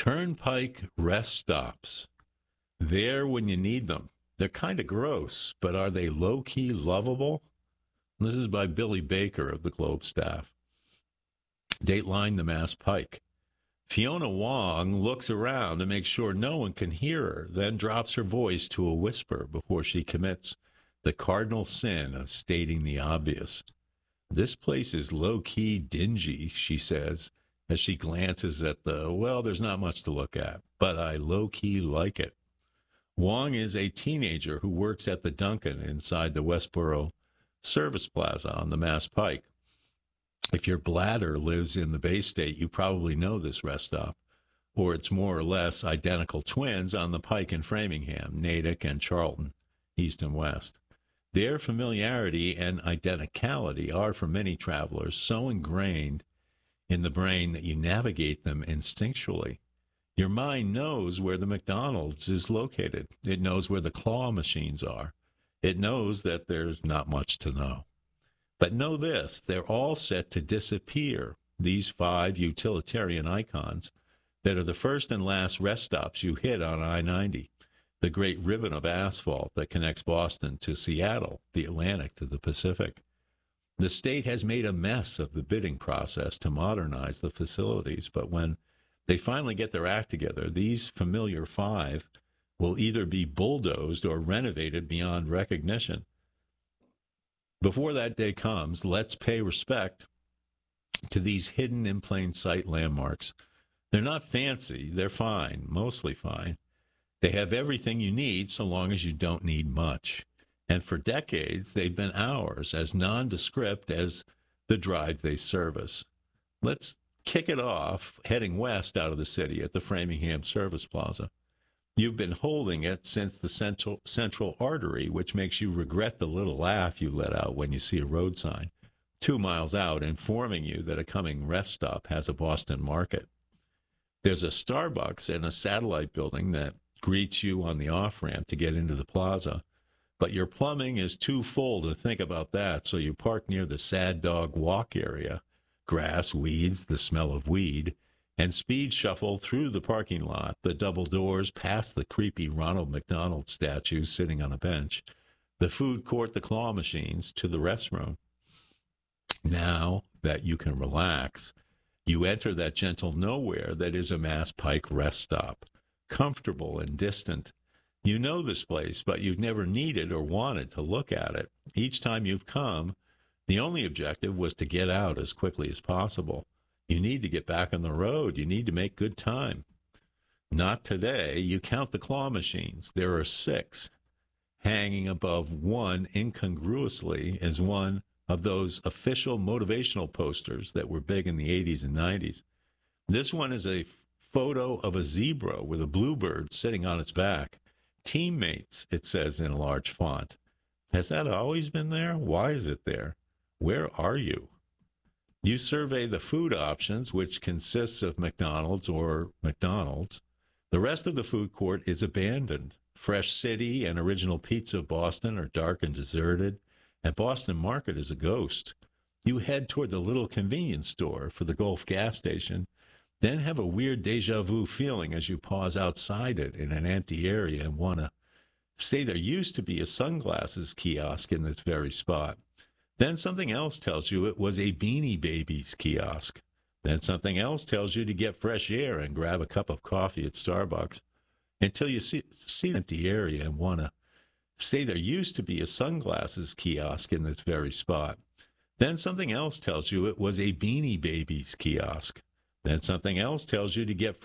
Turnpike rest stops. There when you need them. They're kind of gross, but are they low-key lovable? This is by Billy Baker of the Globe staff. Dateline the Mass Pike. Fiona Wong looks around to make sure no one can hear her, then drops her voice to a whisper before she commits the cardinal sin of stating the obvious. This place is low-key dingy, she says, as she glances at there's not much to look at, but I low-key like it. Wong is a teenager who works at the Dunkin' inside the Westboro Service Plaza on the Mass Pike. If your bladder lives in the Bay State, you probably know this rest stop, or its more or less identical twins on the Pike in Framingham, Natick and Charlton, east and west. Their familiarity and identicality are, for many travelers, so ingrained in the brain that you navigate them instinctually. Your mind knows where the McDonald's is located. It knows where the claw machines are. It knows that there's not much to know. But know this, they're all set to disappear, these 5 utilitarian icons that are the first and last rest stops you hit on I-90, the great ribbon of asphalt that connects Boston to Seattle, the Atlantic to the Pacific. The state has made a mess of the bidding process to modernize the facilities, but when they finally get their act together, these familiar 5 will either be bulldozed or renovated beyond recognition. Before that day comes, let's pay respect to these hidden in plain sight landmarks. They're not fancy, they're fine, mostly fine. They have everything you need so long as you don't need much. And for decades, they've been ours, as nondescript as the drive they service. Let's kick it off heading west out of the city at the Framingham Service Plaza. You've been holding it since the central artery, which makes you regret the little laugh you let out when you see a road sign 2 miles out informing you that a coming rest stop has a Boston market. There's a Starbucks and a satellite building that greets you on the off-ramp to get into the plaza, but your plumbing is too full to think about that, so you park near the Sad Dog Walk area, grass, weeds, the smell of weed, and speed shuffle through the parking lot, the double doors, past the creepy Ronald McDonald statue sitting on a bench, the food court, the claw machines, to the restroom. Now that you can relax, you enter that gentle nowhere that is a Mass Pike rest stop, comfortable and distant. You know this place, but you've never needed or wanted to look at it. Each time you've come, the only objective was to get out as quickly as possible. You need to get back on the road. You need to make good time. Not today. You count the claw machines. There are 6. Hanging above one incongruously is one of those official motivational posters that were big in the 80s and 90s. This one is a photo of a zebra with a bluebird sitting on its back. Teammates, it says in a large font. Has that always been there? Why is it there? Where are you? You survey the food options, which consists of McDonald's or McDonald's. The rest of the food court is abandoned. Fresh City and Original Pizza of Boston are dark and deserted, and Boston Market is a ghost. You head toward the little convenience store for the Gulf gas station, then have a weird deja vu feeling as you pause outside it in an empty area and want to say there used to be a sunglasses kiosk in this very spot. Then something else tells you it was a Beanie Babies kiosk. Then something else tells you to get fresh air and grab a cup of coffee at Starbucks until you see the empty area and want to say there used to be a sunglasses kiosk in this very spot. Then something else tells you it was a Beanie Babies kiosk. Then something else tells you to get